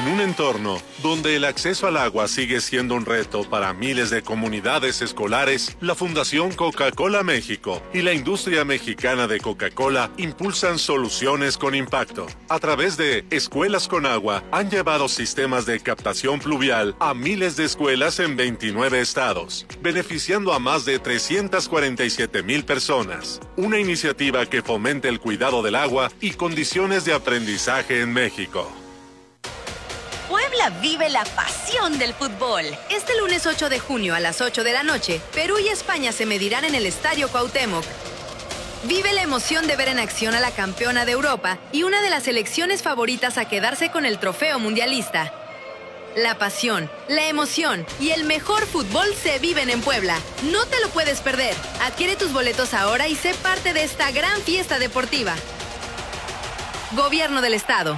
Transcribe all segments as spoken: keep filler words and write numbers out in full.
En un entorno donde el acceso al agua sigue siendo un reto para miles de comunidades escolares, la Fundación Coca-Cola México y la industria mexicana de Coca-Cola impulsan soluciones con impacto. A través de Escuelas con Agua, han llevado sistemas de captación pluvial a miles de escuelas en veintinueve estados, beneficiando a más de trescientas cuarenta y siete mil personas. Una iniciativa que fomente el cuidado del agua y condiciones de aprendizaje en México. Puebla vive la pasión del fútbol. Este lunes ocho de junio a las ocho de la noche, Perú y España se medirán en el Estadio Cuauhtémoc. Vive la emoción de ver en acción a la campeona de Europa y una de las selecciones favoritas a quedarse con el trofeo mundialista. La pasión, la emoción y el mejor fútbol se viven en Puebla. No te lo puedes perder. Adquiere tus boletos ahora y sé parte de esta gran fiesta deportiva. Gobierno del Estado.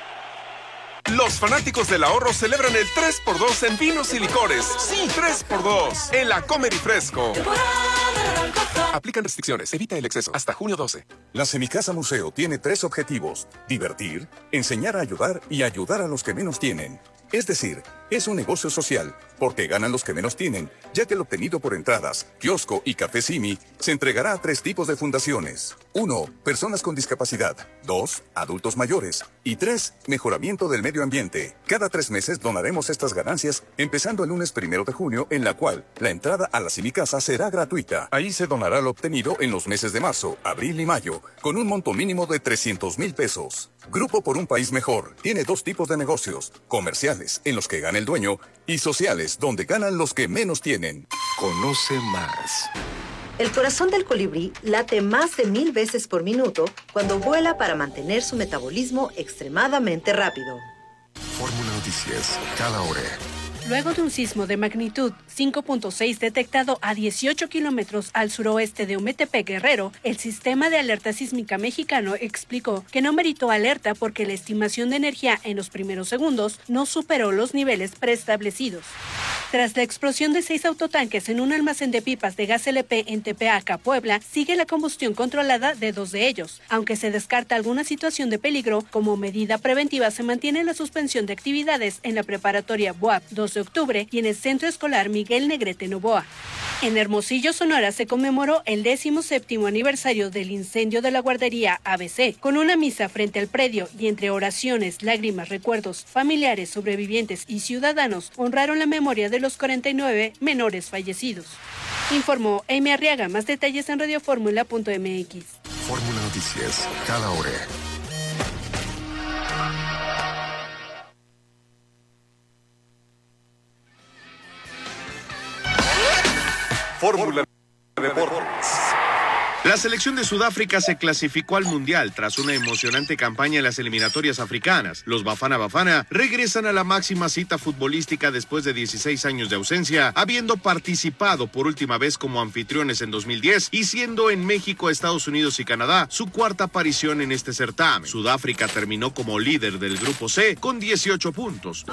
Los fanáticos del ahorro celebran el tres por dos en vinos y licores. Sí, tres por dos en la Comer y Fresco. Aplican restricciones. Evita el exceso. Hasta junio doce. La Semicasa Museo tiene tres objetivos: divertir, enseñar a ayudar y ayudar a los que menos tienen. Es decir, es un negocio social, porque ganan los que menos tienen, ya que el obtenido por entradas, kiosco y café Simi se entregará a tres tipos de fundaciones. Uno, personas con discapacidad. Dos, adultos mayores. Y tres, mejoramiento del medio ambiente. Cada tres meses donaremos estas ganancias, empezando el lunes primero de junio, en la cual la entrada a la Semicasa será gratuita. Ahí se donará lo obtenido en los meses de marzo, abril y mayo, con un monto mínimo de trescientos mil pesos. Grupo por un País Mejor tiene dos tipos de negocios: comerciales, en los que gana el dueño, y sociales, donde ganan los que menos tienen. Conoce más. El corazón del colibrí late más de mil veces por minuto cuando vuela para mantener su metabolismo extremadamente rápido. Fórmula Noticias, cada hora. Luego de un sismo de magnitud cinco punto seis detectado a dieciocho kilómetros al suroeste de Ometepec, Guerrero, el sistema de alerta sísmica mexicano explicó que no meritó alerta porque la estimación de energía en los primeros segundos no superó los niveles preestablecidos. Tras la explosión de seis autotanques en un almacén de pipas de gas L P en Tepeaca, Puebla, sigue la combustión controlada de dos de ellos. Aunque se descarta alguna situación de peligro, como medida preventiva se mantiene la suspensión de actividades en la preparatoria B U A P dos de octubre y en el Centro Escolar Miguel Negrete Novoa. En Hermosillo, Sonora, se conmemoró el décimo séptimo aniversario del incendio de la guardería A B C, con una misa frente al predio y entre oraciones, lágrimas, recuerdos, familiares, sobrevivientes y ciudadanos honraron la memoria de los cuarenta y nueve menores fallecidos. Informó Amy Arriaga. Más detalles en radioformula punto m x. Fórmula Noticias, cada hora. Fórmula Deportes. La selección de Sudáfrica se clasificó al Mundial tras una emocionante campaña en las eliminatorias africanas. Los Bafana Bafana regresan a la máxima cita futbolística después de dieciséis años de ausencia, habiendo participado por última vez como anfitriones en dos mil diez y siendo en México, Estados Unidos y Canadá su cuarta aparición en este certamen. Sudáfrica terminó como líder del Grupo C con dieciocho puntos.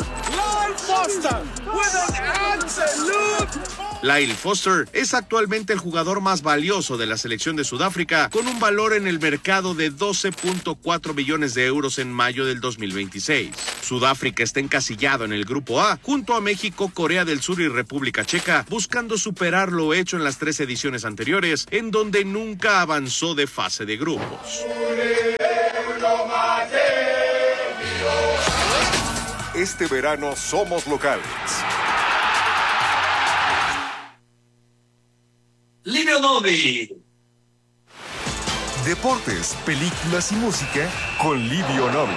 Lyle Foster es actualmente el jugador más valioso de la selección de Sudáfrica, con un valor en el mercado de doce punto cuatro millones de euros en mayo del dos mil veintiséis. Sudáfrica está encasillado en el Grupo A, junto a México, Corea del Sur y República Checa, buscando superar lo hecho en las tres ediciones anteriores, en donde nunca avanzó de fase de grupos. Este verano somos locales. Livio Novi. Deportes, películas y música con Livio Novi.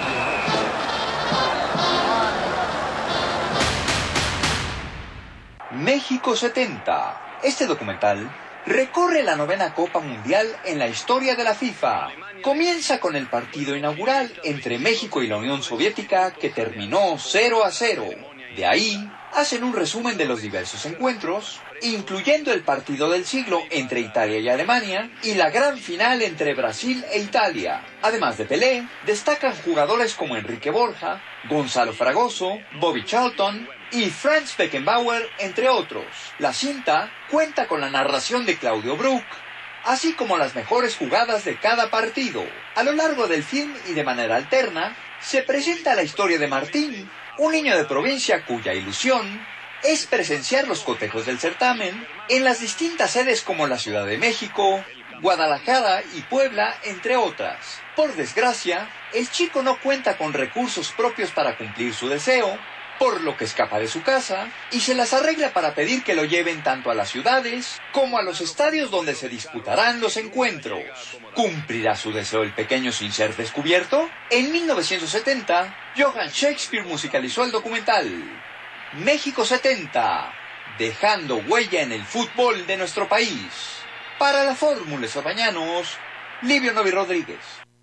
México setenta. Este documental recorre la novena Copa Mundial en la historia de la FIFA. Comienza con el partido inaugural entre México y la Unión Soviética, que terminó cero a cero. De ahí hacen un resumen de los diversos encuentros, incluyendo el partido del siglo entre Italia y Alemania y la gran final entre Brasil e Italia. Además de Pelé, destacan jugadores como Enrique Borja, Gonzalo Fragoso, Bobby Charlton y Franz Beckenbauer, entre otros. La cinta cuenta con la narración de Claudio Brook, así como las mejores jugadas de cada partido. A lo largo del film y de manera alterna, se presenta la historia de Martín, un niño de provincia cuya ilusión es presenciar los cotejos del certamen en las distintas sedes como la Ciudad de México, Guadalajara y Puebla, entre otras. Por desgracia, el chico no cuenta con recursos propios para cumplir su deseo, por lo que escapa de su casa y se las arregla para pedir que lo lleven tanto a las ciudades como a los estadios donde se disputarán los encuentros. ¿Cumplirá su deseo el pequeño sin ser descubierto? En mil novecientos setenta, Johann Shakespeare musicalizó el documental México setenta, dejando huella en el fútbol de nuestro país. Para la Fórmula Sabañanos, Livio Novi Rodríguez.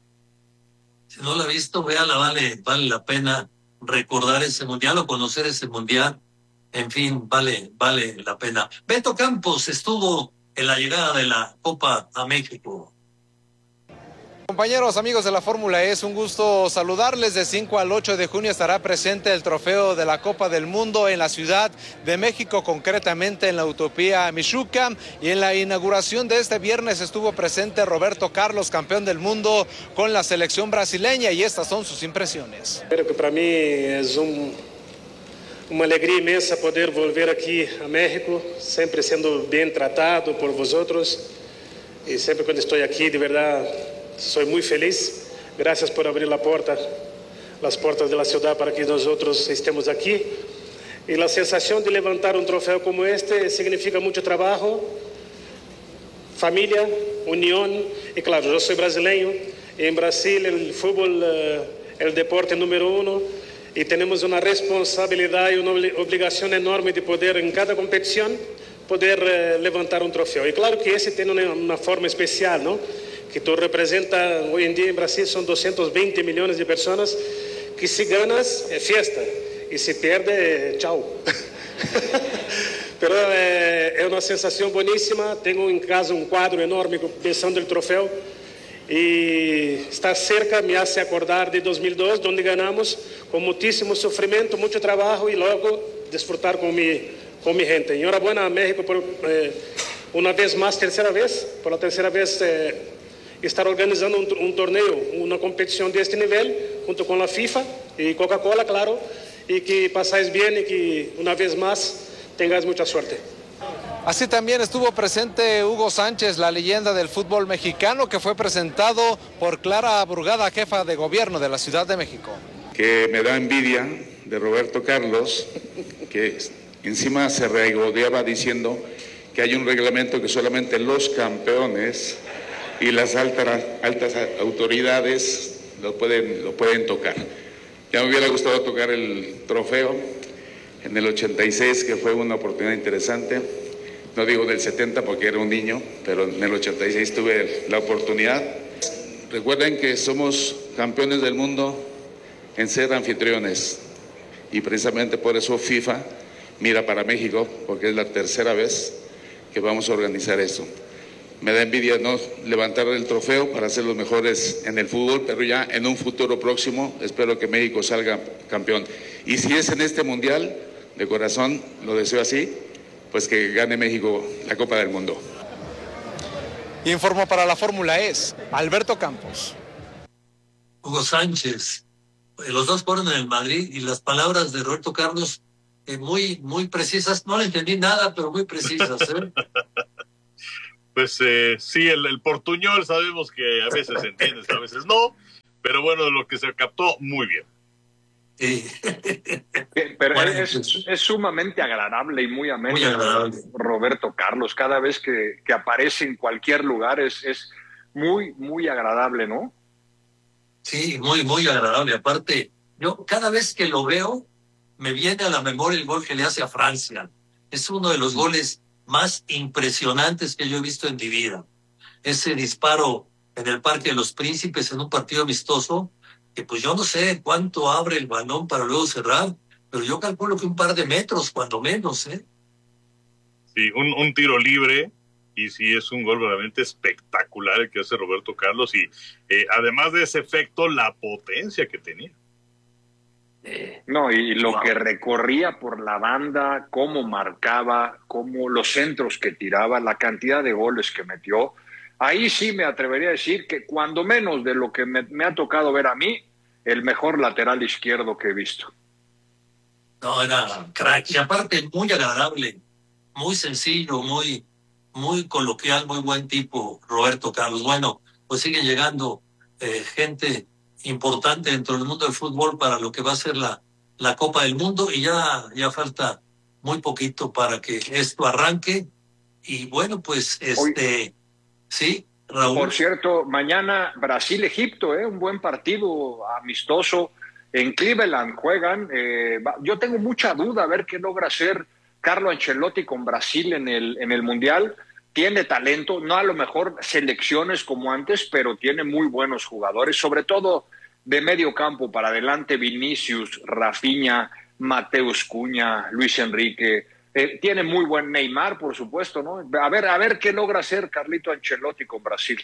Si no la ha visto, véala, vale, vale la pena recordar ese mundial o conocer ese mundial. En fin, vale, vale la pena. Beto Campos estuvo en la llegada de la Copa a México. Compañeros, amigos de la Fórmula E, es un gusto saludarles. De cinco al ocho de junio estará presente el trofeo de la Copa del Mundo en la Ciudad de México, concretamente en la Utopía Michuca. Y en la inauguración de este viernes estuvo presente Roberto Carlos, campeón del mundo con la selección brasileña, y estas son sus impresiones. Creo que para mí es un, una alegría inmensa poder volver aquí a México, siempre siendo bien tratado por vosotros. Y siempre cuando estoy aquí, de verdad, soy muy feliz. Gracias por abrir la puerta, las puertas de la ciudad para que nosotros estemos aquí. Y la sensación de levantar un trofeo como este significa mucho trabajo, familia, unión. Y claro, yo soy brasileño. En Brasil el fútbol es el deporte número uno y tenemos una responsabilidad y una obligación enorme de poder en cada competición poder uh, levantar un trofeo. Y claro que ese tiene una, una forma especial, ¿no? Que tú representas, hoy en día en Brasil son doscientos veinte millones de personas, que si ganas es fiesta y si pierdes, chao. Pero eh, es una sensación buenísima. Tengo en casa un cuadro enorme pensando el trofeo y estar cerca me hace acordar de dos mil dos, donde ganamos con muchísimo sufrimiento, mucho trabajo y luego disfrutar con mi, con mi gente. Enhorabuena a México por eh, una vez más, tercera vez, por la tercera vez eh, estar organizando un, un torneo, una competición de este nivel, junto con la FIFA y Coca-Cola, claro, y que pasáis bien y que una vez más tengáis mucha suerte. Así también estuvo presente Hugo Sánchez, la leyenda del fútbol mexicano, que fue presentado por Clara Brugada, jefa de gobierno de la Ciudad de México. Que me da envidia de Roberto Carlos, que encima se regodeaba diciendo que hay un reglamento que solamente los campeones y las altas, altas autoridades lo pueden, lo pueden tocar. Ya me hubiera gustado tocar el trofeo en el ochenta y seis, que fue una oportunidad interesante. No digo del setenta porque era un niño, pero en el ochenta y seis tuve la oportunidad. Recuerden que somos campeones del mundo en ser anfitriones y precisamente por eso FIFA mira para México, porque es la tercera vez que vamos a organizar eso. Me da envidia no levantar el trofeo para ser los mejores en el fútbol, pero ya en un futuro próximo espero que México salga campeón. Y si es en este mundial, de corazón lo deseo así, pues que gane México la Copa del Mundo. Informó para la Fórmula E Alberto Campos. Hugo Sánchez, los dos fueron en el Madrid y las palabras de Roberto Carlos eh, muy, muy precisas. No le entendí nada, pero muy precisas, ¿eh? Pues eh, sí, el, el portuñol sabemos que a veces entiendes, a veces no, pero bueno, lo que se captó, muy bien. Sí. Pero bueno, es, es sumamente agradable y muy ameno, muy agradable. Roberto Carlos, cada vez que, que aparece en cualquier lugar es, es muy, muy agradable, ¿no? Sí, muy, muy agradable. Aparte, yo cada vez que lo veo, me viene a la memoria el gol que le hace a Francia. Es uno de los goles más impresionantes que yo he visto en mi vida. Ese disparo en el Parque de los Príncipes en un partido amistoso, que pues yo no sé cuánto abre el balón para luego cerrar, pero yo calculo que un par de metros, cuando menos, ¿eh? Sí, un, un tiro libre, y sí es un gol realmente espectacular el que hace Roberto Carlos, y eh, además de ese efecto, la potencia que tenía. No, y lo que recorría por la banda, cómo marcaba, cómo los centros que tiraba, la cantidad de goles que metió, ahí sí me atrevería a decir que cuando menos de lo que me, me ha tocado ver a mí, el mejor lateral izquierdo que he visto. No, era crack. Y aparte, muy agradable, muy sencillo, muy, muy coloquial, muy buen tipo, Roberto Carlos. Bueno, pues sigue llegando eh, gente importante dentro del mundo del fútbol para lo que va a ser la, la Copa del Mundo, y ya, ya falta muy poquito para que esto arranque. Y bueno, pues este, Hoy, sí, Raúl. Por cierto, mañana Brasil-Egipto, ¿eh? Un buen partido amistoso. En Cleveland juegan. Eh, yo tengo mucha duda a ver qué logra hacer Carlo Ancelotti con Brasil en el, en el Mundial. Tiene talento, no a lo mejor selecciones como antes, pero tiene muy buenos jugadores, sobre todo de medio campo para adelante: Vinicius, Rafinha, Mateus Cunha, Luis Enrique. Eh, tiene muy buen Neymar, por supuesto, ¿no? A ver, a ver qué logra hacer Carlito Ancelotti con Brasil.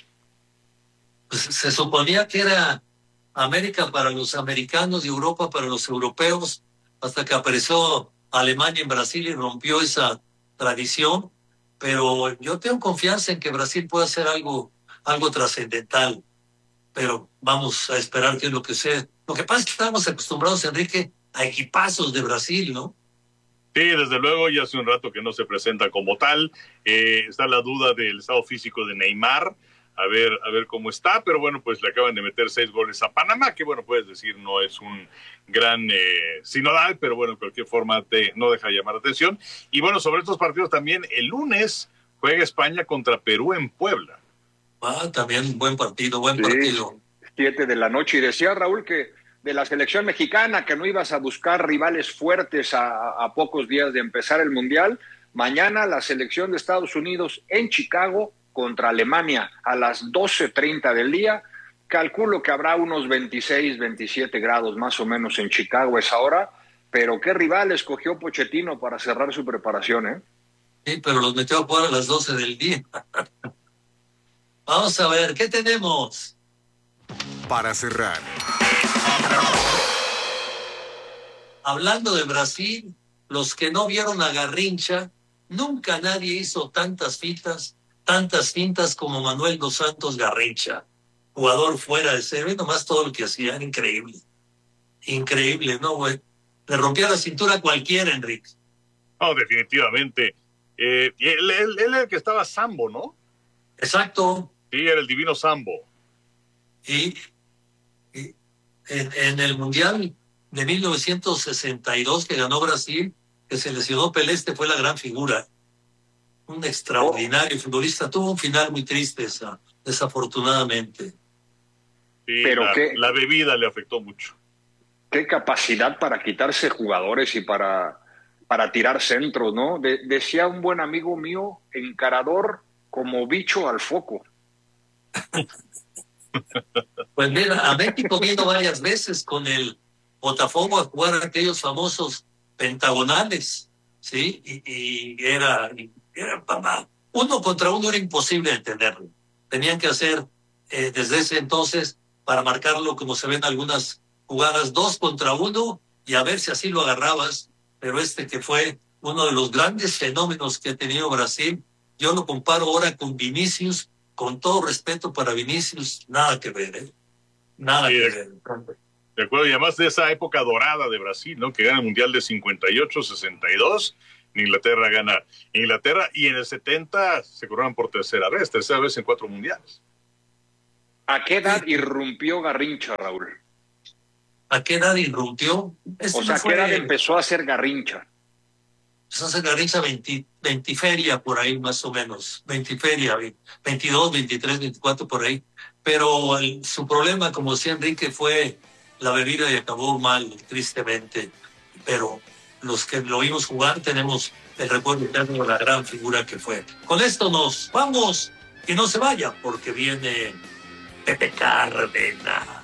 Pues se suponía que era América para los americanos y Europa para los europeos, hasta que apareció Alemania en Brasil y rompió esa tradición. Pero yo tengo confianza en que Brasil pueda hacer algo, algo trascendental. Pero vamos a esperar qué es lo que sea. Lo que pasa es que estamos acostumbrados, Enrique, a equipazos de Brasil, ¿no? Sí, desde luego, ya hace un rato que no se presenta como tal. Eh, está la duda del estado físico de Neymar, a ver, a ver cómo está, pero bueno, pues le acaban de meter seis goles a Panamá, que bueno, puedes decir, no es un gran eh, sinodal, pero bueno, de cualquier forma te, no deja de llamar la atención. Y bueno, sobre estos partidos también, el lunes juega España contra Perú en Puebla. Ah, también buen partido, buen sí, partido. Siete de la noche, y decía Raúl que de la selección mexicana, que no ibas a buscar rivales fuertes a, a pocos días de empezar el Mundial. Mañana la selección de Estados Unidos en Chicago contra Alemania a las doce treinta del día. Calculo que habrá unos veintiséis, veintisiete grados más o menos en Chicago a esa hora, pero qué rival escogió Pochettino para cerrar su preparación, ¿eh? Sí, pero los metió a jugar a las doce del día. Vamos a ver, ¿qué tenemos? Para cerrar. Hablando de Brasil, los que no vieron a Garrincha, nunca nadie hizo tantas fitas, tantas fintas como Manuel dos Santos Garrincha. Jugador fuera de serie, nomás todo lo que hacía era increíble. Increíble, ¿no, güey? Le rompía la cintura a cualquiera, Enrique. No, definitivamente. Eh, él, él, él era el que estaba Sambo, ¿no? Exacto. Sí, era el divino Sambo. Y, y en, en el Mundial de mil novecientos sesenta y dos que ganó Brasil, que se lesionó Pelé, este fue la gran figura. Un extraordinario oh. futbolista. Tuvo un final muy triste, esa, desafortunadamente. Sí, pero la, qué, la bebida le afectó mucho. Qué capacidad para quitarse jugadores y para, para tirar centros, ¿no? De, decía un buen amigo mío, encarador como bicho al foco. Pues mira, a México vino varias veces con el Botafogo a jugar aquellos famosos pentagonales, ¿sí? Y, y era, y era uno contra uno, era imposible entenderlo. Tenían que hacer eh, desde ese entonces, para marcarlo como se ven algunas jugadas, dos contra uno, y a ver si así lo agarrabas. Pero este que fue uno de los grandes fenómenos que ha tenido Brasil, yo lo comparo ahora con Vinicius, con todo respeto para Vinicius, nada que ver, ¿eh? Nada sí, que de, ver. De acuerdo, y además de esa época dorada de Brasil, ¿no? Que gana el Mundial de cincuenta y ocho, sesenta y dos, Inglaterra gana Inglaterra, y en el setenta se coronan por tercera vez, tercera vez en cuatro mundiales. ¿A qué edad irrumpió Garrincha, Raúl? ¿A qué edad irrumpió? Este o sea, ¿a qué edad empezó a hacer Garrincha? Empezó a hacer Garrincha veinte, veinte feria por ahí más o menos, veinte feria, veintidós, veintitrés, veinticuatro por ahí. Pero el, su problema, como decía Enrique, fue la bebida y acabó mal, tristemente. Pero los que lo vimos jugar tenemos el recuerdo eterno de la gran figura que fue. Con esto nos vamos, que no se vaya, porque viene Pepe Cárdenas.